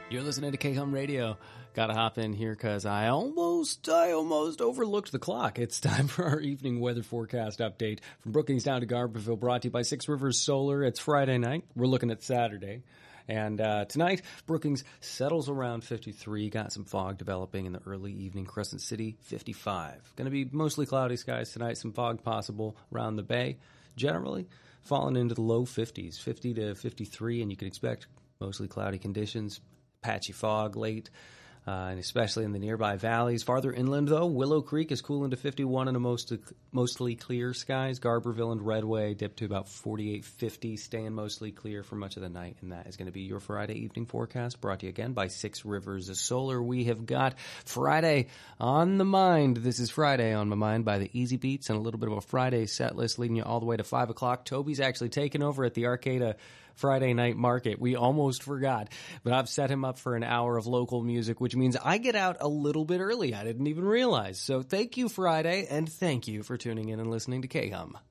You're listening to K-Hum Radio. Gotta hop in here because I almost overlooked the clock. It's time for our evening weather forecast update from Brookings down to Garberville, brought to you by Six Rivers Solar. It's Friday night. We're looking at Saturday. And tonight, Brookings settles around 53. Got some fog developing in the early evening. Crescent City, 55. Going to be mostly cloudy skies tonight. Some fog possible around the bay. Generally, falling into the low 50s, 50 to 53, and you can expect mostly cloudy conditions. Patchy fog late, and especially in the nearby valleys. Farther inland, though, Willow Creek is cooling to 51 in a mostly clear skies. Garberville and Redway dip to about 48, 50, staying mostly clear for much of the night. And that is going to be your Friday evening forecast, brought to you again by Six Rivers Solar. We have got Friday on the mind. This is Friday on my mind by the Easy Beats, and a little bit of a Friday set list leading you all the way to 5 o'clock. Toby's actually taken over at the Arcata Friday night market. We almost forgot, but I've set him up for an hour of local music, which means I get out a little bit early. I didn't even realize. So thank you, Friday, and thank you for tuning in and listening to K-Hum.